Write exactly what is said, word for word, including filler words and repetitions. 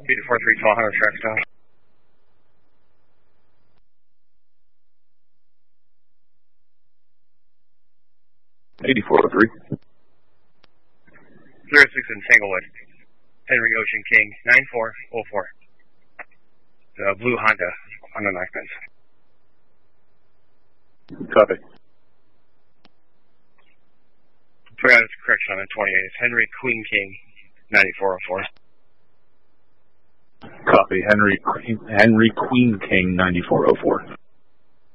Speed four three twelve hundred track style. eighty-four oh three. zero six in Tanglewood. Henry Ocean King, nine four oh four. The blue Honda on the knife fence. Copy. Forgot its correction on the twenty-eight. It's Henry Queen King, ninety-four oh four. Copy. Henry Henry Queen King, ninety-four oh four.